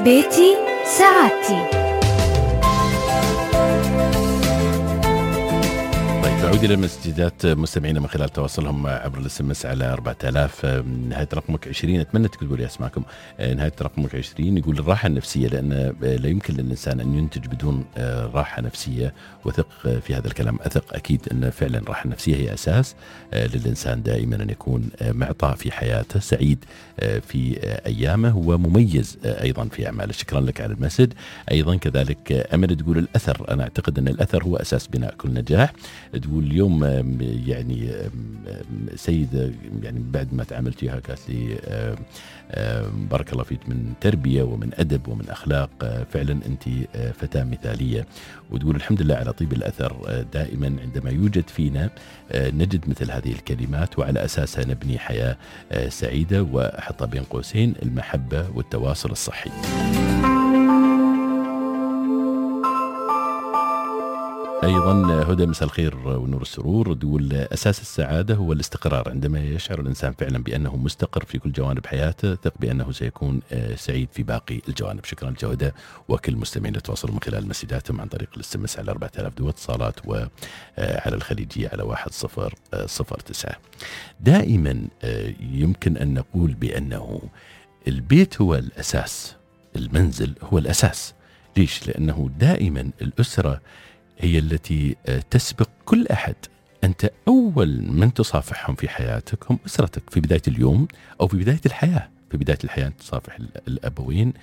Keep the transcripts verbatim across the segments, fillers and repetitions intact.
بيتي سعادتي. عودي للمسجدات مستمعينا من خلال تواصلهم عبر الاس ام اس على أربعة آلاف. نهاية رقمك عشرين، اتمنى تقولوا لي اسمعكم. نهاية رقمك عشرين يقول الراحة النفسية، لأن لا يمكن للإنسان أن ينتج بدون راحة نفسية. وثق في هذا الكلام، أثق أكيد أن فعلا الراحة النفسية هي أساس للإنسان دائما أن يكون معطاء في حياته، سعيد في أيامه ومميز أيضا في أعماله. شكرا لك على المسج. أيضا كذلك أمل تقول الأثر، أنا أعتقد أن الأثر هو أساس بناء كل نجاح. تقول اليوم يعني سيدة يعني بعد ما تعاملت وياها قالت لي بارك الله فيك، من تربية ومن أدب ومن أخلاق، فعلا أنت فتاة مثالية. وتقول الحمد لله على طيب الأثر، دائما عندما يوجد فينا نجد مثل هذه الكلمات وعلى أساسها نبني حياة سعيدة، وأحطها بين قوسين المحبة والتواصل الصحي. أيضا هدى مساء الخير ونور السرور، تقول أساس السعادة هو الاستقرار. عندما يشعر الإنسان فعلا بأنه مستقر في كل جوانب حياته، ثق بأنه سيكون سعيد في باقي الجوانب. شكرا لك هدى، وكل مستمعين يتواصلوا من خلال مسجاتهم عن طريق الاس ام اس على أربعة آلاف دو اتصالات، وعلى الخليجية على واحد صفر صفر تسعة. دائما يمكن أن نقول بأنه البيت هو الأساس، المنزل هو الأساس. ليش؟ لأنه دائما الأسرة هي التي تسبق كل أحد. أنت أول من تصافحهم في حياتك هم أسرتك، في بداية اليوم أو في بداية الحياة. في بداية الحياة تصافح الأبوين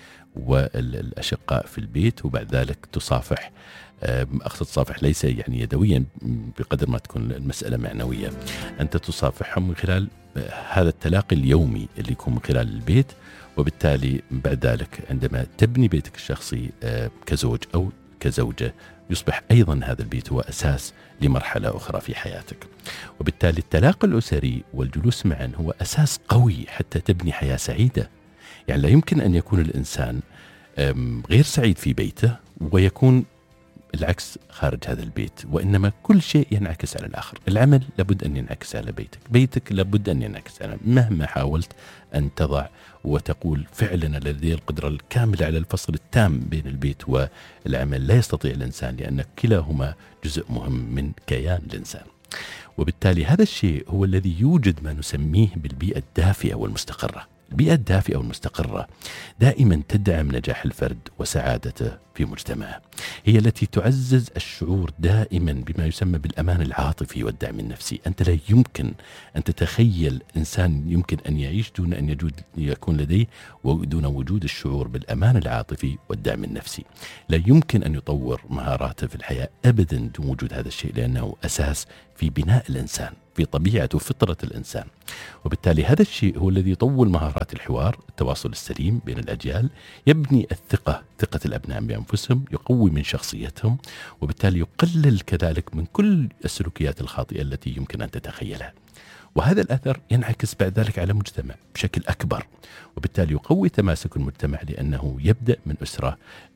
والأشقاء في البيت، وبعد ذلك تصافح، أقصد تصافح ليس يعني يدويا بقدر ما تكون المسألة معنوية. أنت تصافحهم من خلال هذا التلاقي اليومي اللي يكون من خلال البيت، وبالتالي بعد ذلك عندما تبني بيتك الشخصي كزوج أو كزوجة، يصبح أيضا هذا البيت هو أساس لمرحلة أخرى في حياتك. وبالتالي التلاقي الأسري والجلوس معا هو أساس قوي حتى تبني حياة سعيدة. يعني لا يمكن أن يكون الإنسان غير سعيد في بيته ويكون العكس خارج هذا البيت، وإنما كل شيء ينعكس على الآخر. العمل لابد أن ينعكس على بيتك، بيتك لابد أن ينعكس على، مهما حاولت أن تضع وتقول فعلا لدي القدرة الكاملة على الفصل التام بين البيت والعمل، لا يستطيع الإنسان، لأن كلاهما جزء مهم من كيان الإنسان. وبالتالي هذا الشيء هو الذي يوجد ما نسميه بالبيئة الدافئة والمستقرة. البيئة الدافئة والمستقرة دائما تدعم نجاح الفرد وسعادته في مجتمعه، هي التي تعزز الشعور دائما بما يسمى بالأمان العاطفي والدعم النفسي. أنت لا يمكن أن تتخيل إنسان يمكن أن يعيش دون أن يجود يكون لديه ودون وجود الشعور بالأمان العاطفي والدعم النفسي. لا يمكن أن يطور مهاراته في الحياة أبدا دون وجود هذا الشيء، لأنه أساس في بناء الإنسان، في طبيعة وفطرة الإنسان. وبالتالي هذا الشيء هو الذي يطول مهارات الحوار، التواصل السليم بين الأجيال، يبني الثقة، ثقة الأبناء بأنفسهم، يقوي من شخصيتهم، وبالتالي يقلل كذلك من كل السلوكيات الخاطئة التي يمكن أن تتخيلها. وهذا الأثر ينعكس بعد ذلك على مجتمع بشكل أكبر، وبالتالي يقوي تماسك المجتمع، لأنه يبدأ من أسرة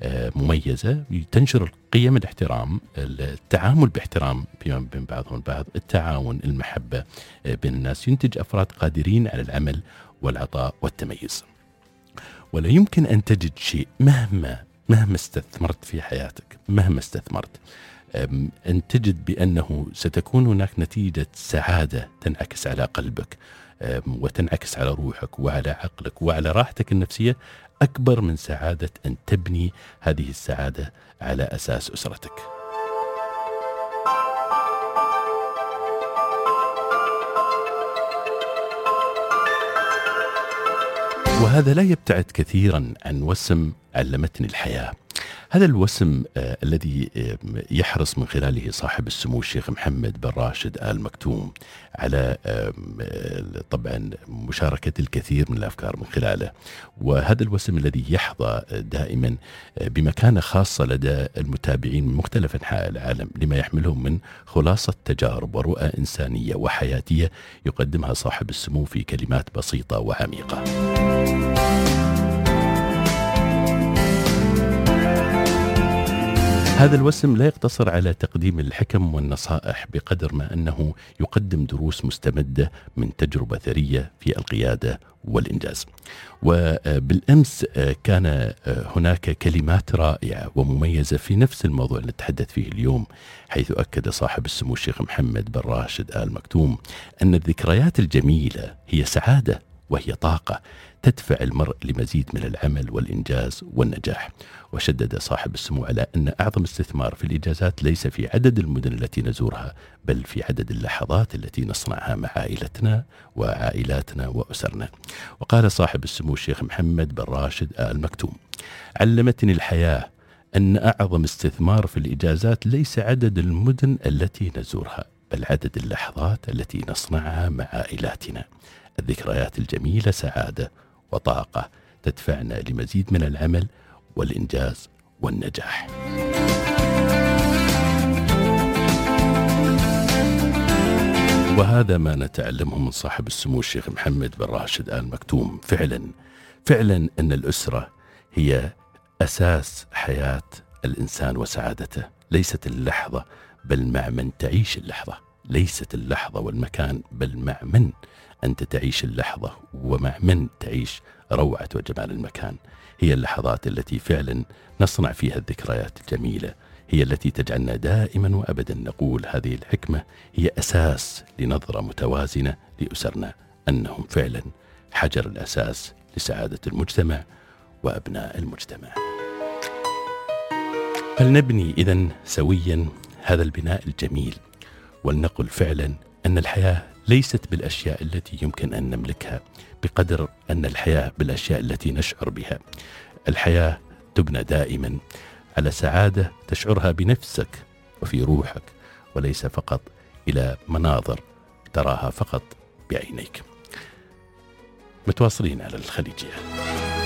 مميزة تنشر القيم، الاحترام، التعامل باحترام فيما بين بعضهم البعض، التعاون، المحبة بين الناس، ينتج أفراد قادرين على العمل والعطاء والتميز. ولا يمكن أن تجد شيء مهما مهما استثمرت في حياتك، مهما استثمرت أن تجد بأنه ستكون هناك نتيجة سعادة تنعكس على قلبك وتنعكس على روحك وعلى عقلك وعلى راحتك النفسية، أكبر من سعادة أن تبني هذه السعادة على أساس أسرتك. وهذا لا يبتعد كثيرا عن وسم علمتني الحياة. هذا الوسم آه الذي آه يحرص من خلاله صاحب السمو الشيخ محمد بن راشد آل مكتوم على آه طبعا مشاركة الكثير من الأفكار من خلاله. وهذا الوسم الذي يحظى دائما بمكانة خاصة لدى المتابعين من مختلف أنحاء العالم، لما يحملهم من خلاصة تجارب ورؤى إنسانية وحياتية يقدمها صاحب السمو في كلمات بسيطة وعميقة. هذا الوسم لا يقتصر على تقديم الحكم والنصائح بقدر ما أنه يقدم دروس مستمدة من تجربة ثرية في القيادة والإنجاز. وبالأمس كان هناك كلمات رائعة ومميزة في نفس الموضوع اللي نتحدث فيه اليوم، حيث أكد صاحب السمو الشيخ محمد بن راشد آل مكتوم أن الذكريات الجميلة هي سعادة وهي طاقة تدفع المرء لمزيد من العمل والإنجاز والنجاح. وشدد صاحب السمو على أن أعظم استثمار في الإنجازات ليس في عدد المدن التي نزورها، بل في عدد اللحظات التي نصنعها مع عائلتنا وعائلاتنا وأسرنا. وقال صاحب السمو الشيخ محمد بن راشد آل مكتوم: علمتني الحياة أن أعظم استثمار في الإنجازات ليس عدد المدن التي نزورها، بل عدد اللحظات التي نصنعها مع عائلاتنا. الذكريات الجميلة سعادة وطاقة تدفعنا لمزيد من العمل والإنجاز والنجاح. وهذا ما نتعلمه من صاحب السمو الشيخ محمد بن راشد آل مكتوم. فعلا فعلا أن الأسرة هي أساس حياة الإنسان وسعادته، ليست اللحظة بل مع من تعيش اللحظة، ليست اللحظة والمكان بل مع من أنت تعيش اللحظة ومع من تعيش روعة وجمال المكان. هي اللحظات التي فعلا نصنع فيها الذكريات الجميلة، هي التي تجعلنا دائما وأبدا نقول هذه الحكمة هي أساس لنظرة متوازنة لأسرنا، أنهم فعلا حجر الأساس لسعادة المجتمع وأبناء المجتمع. فلنبني إذن سويا هذا البناء الجميل، ولنقل فعلا أن الحياة ليست بالأشياء التي يمكن أن نملكها بقدر أن الحياة بالأشياء التي نشعر بها. الحياة تبنى دائما على سعادة تشعرها بنفسك وفي روحك، وليس فقط إلى مناظر تراها فقط بعينيك. متواصلين على الخليجية.